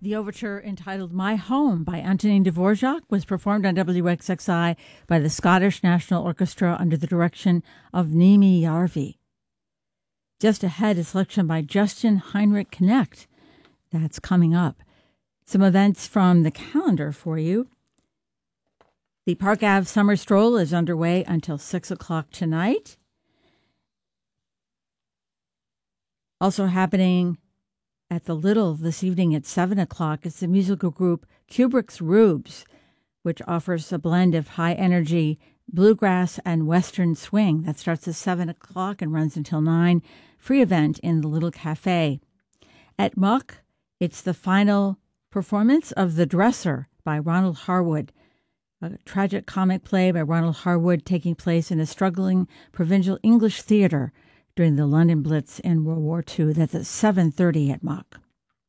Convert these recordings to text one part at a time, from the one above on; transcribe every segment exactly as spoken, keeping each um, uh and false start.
The overture entitled My Home by Antonin Dvorak was performed on W X X I by the Scottish National Orchestra under the direction of Nimi Järvi. Just ahead, a selection by Justin Heinrich Connect. That's coming up. Some events from the calendar for you. The Park Ave Summer Stroll is underway until six o'clock tonight. Also happening at the Little this evening at seven o'clock is the musical group Kubrick's Rubes, which offers a blend of high-energy bluegrass and western swing. That starts at seven o'clock and runs until nine. Free event in the Little Cafe. At Muck, it's the final performance of The Dresser by Ronald Harwood, a tragic comic play by Ronald Harwood taking place in a struggling provincial English theater during the London Blitz in World War Two. That's at seven thirty at Muck.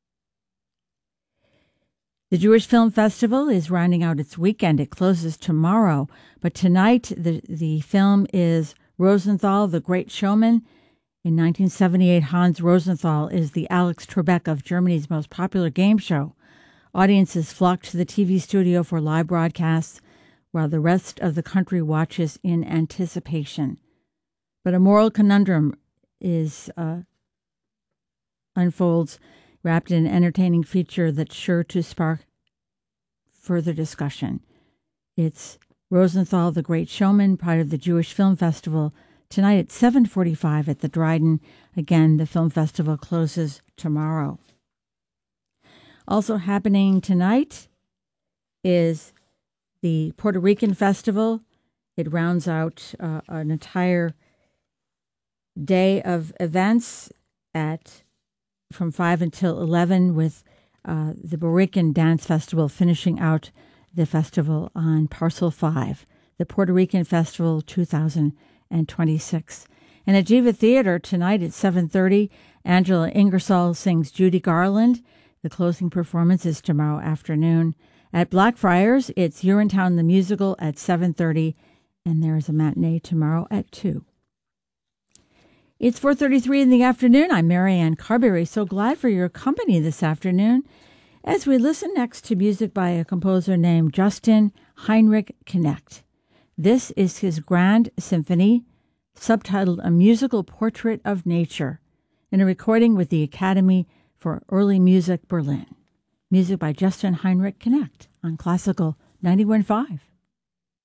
The Jewish Film Festival is rounding out its weekend. It closes tomorrow, but tonight the, the film is Rosenthal, the Great Showman. In nineteen seventy-eight, Hans Rosenthal is the Alex Trebek of Germany's most popular game show. Audiences flock to the T V studio for live broadcasts, while the rest of the country watches in anticipation. But a moral conundrum is uh, unfolds, wrapped in an entertaining feature that's sure to spark further discussion. It's Rosenthal, the Great Showman, part of the Jewish Film Festival, tonight at seven forty-five at the Dryden. Again, the film festival closes tomorrow. Also happening tonight is the Puerto Rican Festival. It rounds out uh, an entire day of events at from five until eleven, with uh, the Boricua Dance Festival finishing out the festival on Parcel five, the Puerto Rican Festival two thousand twenty-six. And at Jiva Theater tonight at seven thirty, Angela Ingersoll sings Judy Garland. The closing performance is tomorrow afternoon. At Blackfriars, it's Urinetown the Musical at seven thirty, and there is a matinee tomorrow at two. It's four thirty-three in the afternoon. I'm Marianne Carberry. So glad for your company this afternoon as we listen next to music by a composer named Justin Heinrich Connect. This is his Grand Symphony, subtitled A Musical Portrait of Nature, in a recording with the Academy for Early Music Berlin. Music by Justin Heinrich Connect on Classical ninety-one point five.